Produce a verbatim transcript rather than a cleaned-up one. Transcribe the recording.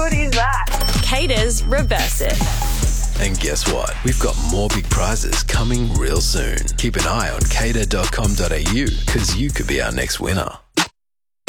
good is that? Cater's Reverse It. And guess what? We've got more big prizes coming real soon. Keep an eye on cater dot com dot a u because you could be our next winner.